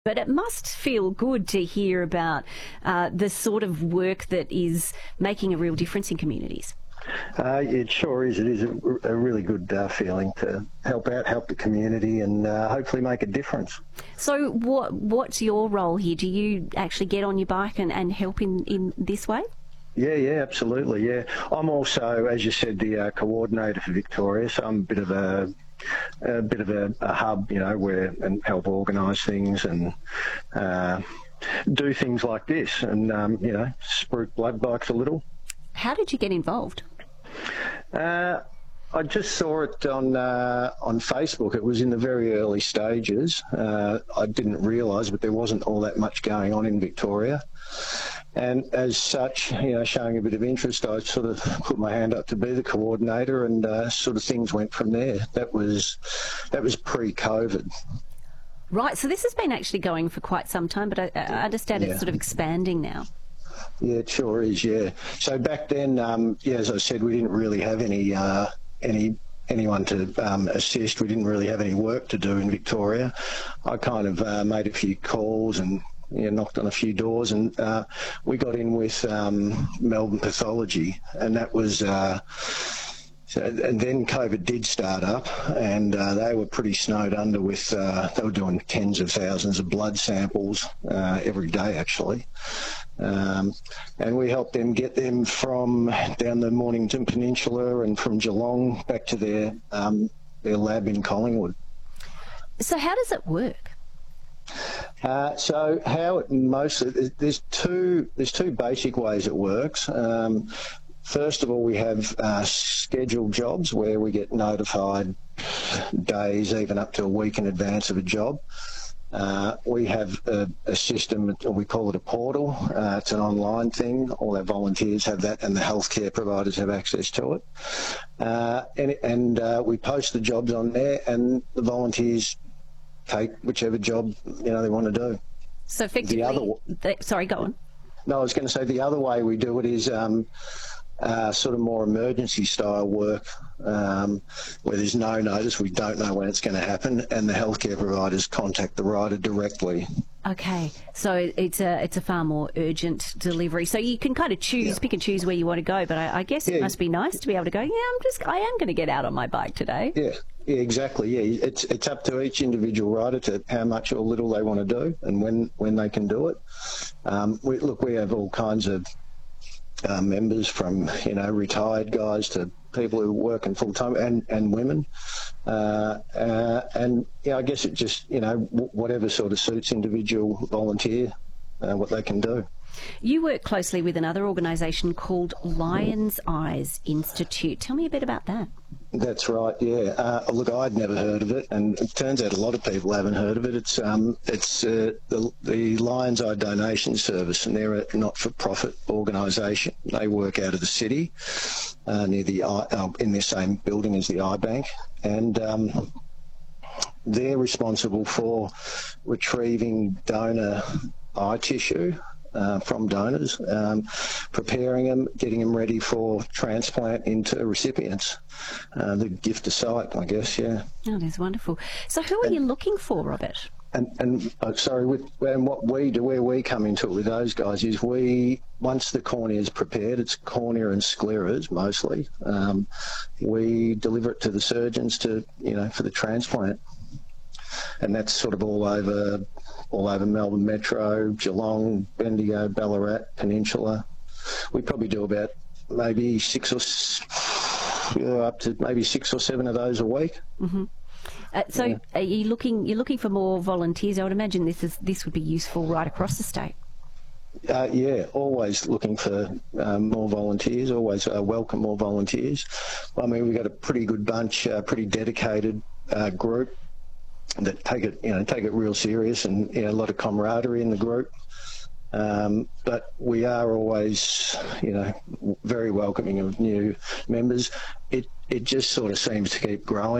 But it must feel good to hear about the sort of work that is making a real difference in communities. It sure is. It is a really good feeling to help out, help the community, and hopefully make a difference. So what's your role here? Do you actually get on your bike and help in this way? Yeah, absolutely, yeah. I'm also, as you said, the coordinator for Victoria, so I'm a bit of a hub, where and help organise things and do things like this, and spruik blood bikes a little. How did you get involved? I just saw it on Facebook. It was in the very early stages. I didn't realise, but there wasn't all that much going on in Victoria. And as such, showing a bit of interest, I sort of put my hand up to be the coordinator, and sort of things went from there. That was pre-COVID. Right, so this has been actually going for quite some time, but I understand it's sort of expanding now. Yeah, it sure is, yeah. So back then, as I said, we didn't really have anyone to assist. We didn't really have any work to do in Victoria. I kind of made a few calls and knocked on a few doors, and we got in with Melbourne Pathology, and that was... and then COVID did start up, and they were pretty snowed under with, they were doing tens of thousands of blood samples every day, actually. And we helped them get them from down the Mornington Peninsula and from Geelong back to their lab in Collingwood. So how does it work? So how it mostly, there's two basic ways it works. First of all, we have scheduled jobs where we get notified days, even up to a week in advance of a job. We have a system, we call it a portal. It's an online thing. All our volunteers have that, and the healthcare providers have access to it. And we post the jobs on there, and the volunteers take whichever job they want to do. So effectively, sorry, go on. No, I was going to say the other way we do it is sort of more emergency style work, where there's no notice, we don't know when it's going to happen, and the healthcare providers contact the rider directdirectly. Okay, so it's a far more urgent delivery. So you can kind of pick and choose where you want to go, but I guess it must be nice to be able to go, I am going to get out on my bike today. Yeah, exactly. Yeah, it's up to each individual rider to how much or little they want to do and when they can do it. We have all kinds of members, from retired guys to people who are working full time, and women, and I guess it just whatever sort of suits individual volunteer, what they can do. You work closely with another organisation called Lions Eyes Institute. Tell me a bit about that. That's right, yeah. Look, I'd never heard of it, and it turns out a lot of people haven't heard of it. It's the Lions Eye Donation Service, and they're a not-for-profit organisation. They work out of the city, near the in the same building as the Eye Bank, and they're responsible for retrieving donor eye tissue from donors, preparing them, getting them ready for transplant into recipients. The gift of sight, I guess, yeah. Oh, that's wonderful. So who are you looking for, Robert? And what we do, where we come into it with those guys, is once the cornea is prepared, it's cornea and scleras mostly, we deliver it to the surgeons for the transplant. And that's sort of all over Melbourne Metro, Geelong, Bendigo, Ballarat, Peninsula. We probably do about maybe up to maybe 6 or 7 of those a week. Mm-hmm. Are you looking for more volunteers? I would imagine this would be useful right across the state. Yeah, always looking for more volunteers. Always welcome more volunteers. I mean, we've got a pretty good bunch, pretty dedicated group that take it real serious, and a lot of camaraderie in the group. But we are always, very welcoming of new members. It just sort of seems to keep growing.